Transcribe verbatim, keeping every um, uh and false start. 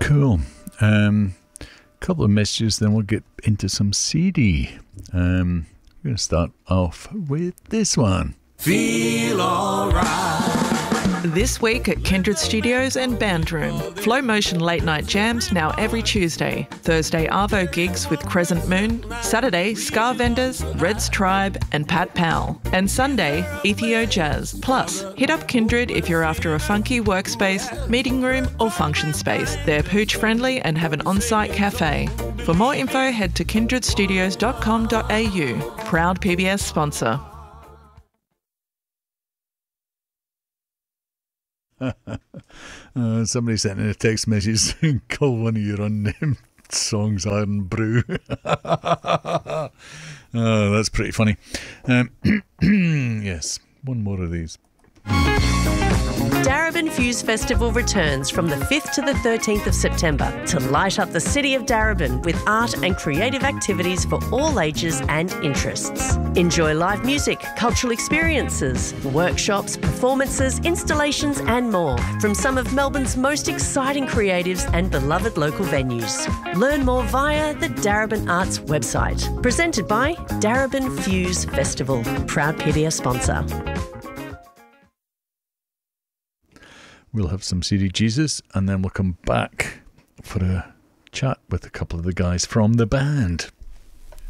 Cool. Um, couple of messages, then we'll get into some C D. Um, we're going to start off with this one. Feel alright. This week at Kindred Studios and Band Room. Flow Motion late night jams now every Tuesday. Thursday Arvo gigs with Crescent Moon. Saturday Scar Vendors, Red's Tribe and Pat Powell. And Sunday Ethio Jazz. Plus, hit up Kindred if you're after a funky workspace, meeting room or function space. They're pooch friendly and have an on-site cafe. For more info, head to kindred studios dot com dot a u. Proud P B S sponsor. uh, somebody sent in a text message saying, call one of your unnamed songs Iron Brew. Oh, that's pretty funny. Um, yes, one more of these. Darebin Fuse Festival returns from the fifth to the thirteenth of September to light up the city of Darebin with art and creative activities for all ages and interests. Enjoy live music, cultural experiences, workshops, performances, installations and more from some of Melbourne's most exciting creatives and beloved local venues. Learn more via the Darebin Arts website. Presented by Darebin Fuse Festival, proud P B S sponsor. We'll have some C D Jesus and then we'll come back for a chat with a couple of the guys from the band.